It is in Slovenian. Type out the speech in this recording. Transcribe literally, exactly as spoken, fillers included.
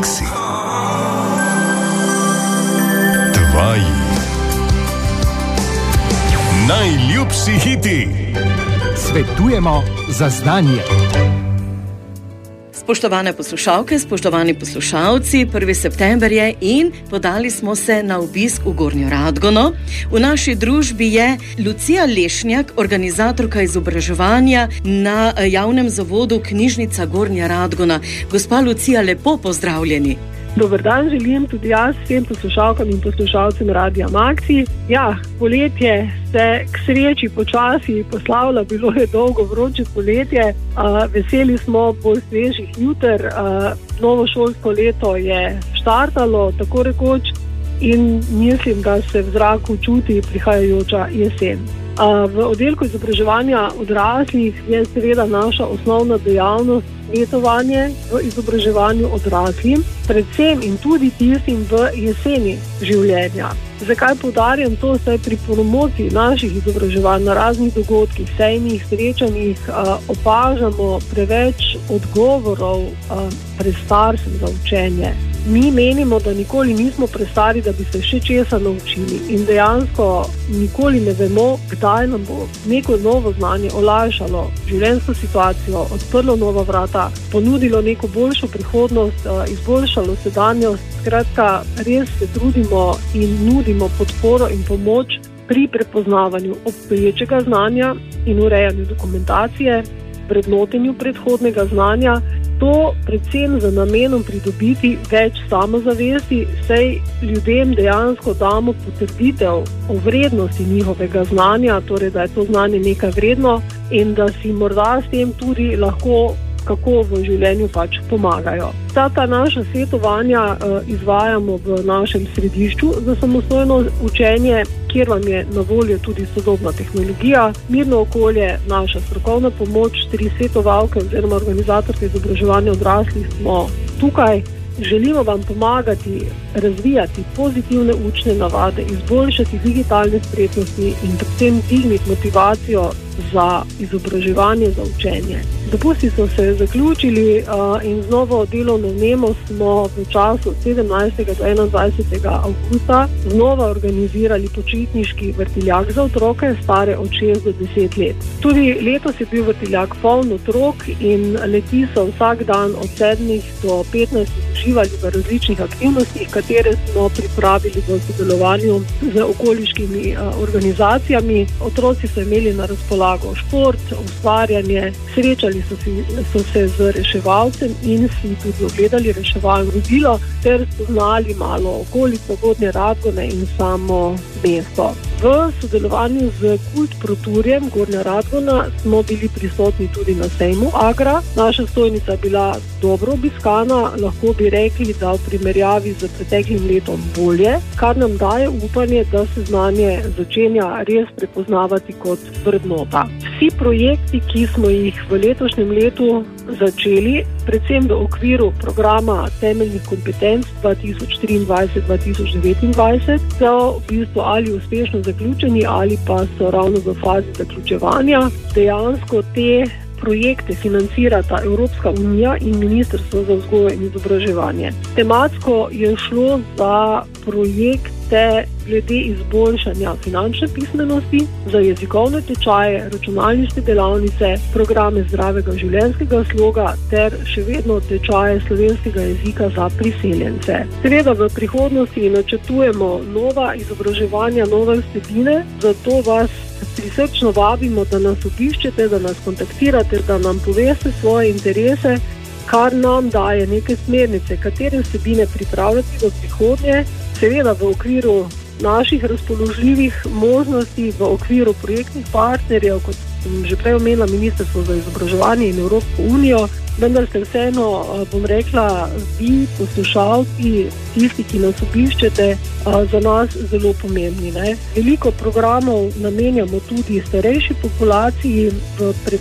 Maksi. Tvoji najljubši hiti. Svetujemo za znanje. Spoštovane poslušalke, spoštovani poslušalci, prvi september je in podali smo se na obisk v Gornjo Radgono. V naši družbi je Lucija Lešnjak, organizatorka izobraževanja na javnem zavodu Knjižnica Gornja Radgona. Gospa Lucija, lepo pozdravljeni. Dober dan želim tudi jaz vsem poslušalkam in poslušalcem Radia Maksi. Ja, poletje se k sreči počasi poslavlja, bilo je dolgo vroče poletje. Uh, veseli smo bolj svežih juter. Uh, novo šolsko leto je štartalo, tako rekoč, in mislim, da se v zraku čuti prihajajoča jesen. Uh, v oddelku izobraževanja odraslih je seveda naša osnovna dejavnost svetovanje v izobraževanju odraslim, predvsem in tudi tistim v jeseni življenja. Zakaj poudarjam to? Saj pri promociji naših izobraževanj na raznih dogodkih, sejmih, srečanjih uh, opažamo preveč odgovorov uh, prestarcem za učenje. Mi menimo, da nikoli nismo prestari, da bi se še česa naučili, in dejansko nikoli ne vemo, kdaj nam bo neko novo znanje olajšalo življenjsko situacijo, odprlo nova vrata, ponudilo neko boljšo prihodnost, izboljšalo sedanjost. Skratka, res se trudimo in nudimo podporo in pomoč pri prepoznavanju obstoječega znanja in urejanju dokumentacije, vrednotenju predhodnega znanja. To predvsem za namenom pridobiti več samozavesti, saj ljudem dejansko damo potrditev o vrednosti njihovega znanja, torej da je to znanje nekaj vredno in da si morda s tem tudi lahko kako v življenju pač pomagajo. Ta, ta naša svetovanja uh, izvajamo v našem središču za samostojno učenje, kjer vam je na voljo tudi sodobna tehnologija, mirno okolje, naša strokovna pomoč, tri svetovalke oziroma organizatorke izobraževanja odraslih smo tukaj. Želimo vam pomagati razvijati pozitivne učne navade, izboljšati digitalne spretnosti in predvsem dvigniti motivacijo za izobraževanje, za učenje. Dopusti so se zaključili uh, in z novo delovno vnemo smo v času od sedemnajstega do enaindvajsetega avgusta znova organizirali počitniški vrtiljak za otroke stare od šest do deset let. Tudi letos je bil vrtiljak poln otrok in leti so vsak dan od sedmih do petnajstih uživali v različnih aktivnostih, katere smo pripravili v sodelovanju z okoliškimi uh, organizacijami. Otroci so imeli na razpolago šport, ustvarjanje, srečali so, si, so se z reševalcem in si tudi ogledali reševalno vozilo ter spoznali malo okolico Gornje Radgone in samo mesto. V sodelovanju z Kult Proturjem Gornja Radgona smo bili prisotni tudi na sejmu Agra. Naša stojnica je bila dobro obiskana, lahko bi rekli, da v primerjavi z preteklim letom bolje, kar nam daje upanje, da se znanje začenja res prepoznavati kot vrednota. Vsi projekti, ki smo jih v letošnjem letu začeli, predvsem v okviru programa temeljnih kompetenc dva tisoč triindvajset dva tisoč devetindvajset, so v bistvu ali uspešno zaključeni ali pa so ravno v fazi zaključevanja. Dejansko te projekte financirata Evropska unija in Ministrstvo za vzgojo in izobraževanje. Tematsko je šlo za projekte glede izboljšanja finančne pismenosti, za jezikovne tečaje, računalniške delavnice, programe zdravega življenjskega sloga ter še vedno tečaje slovenskega jezika za priseljence. Seveda v prihodnosti načrtujemo nova izobraževanja, nove vsebine, zato vas prisrčno vabimo, da nas obiščete, da nas kontaktirate, da nam poveste svoje interese, kar nam daje neke smernice, katere vsebine pripravljati v prihodnje, seveda v okviru naših razpoložljivih možnosti, v okviru projektnih partnerjev, kot sem že prej omenila, Ministrstvo za izobraževanje in Evropsko unijo, vendar ste vseeno, bom rekla, vi, poslušalci, tisti, ki nas obiščete, za nas zelo pomembni. Ne? Veliko programov namenjamo tudi starejši populaciji, v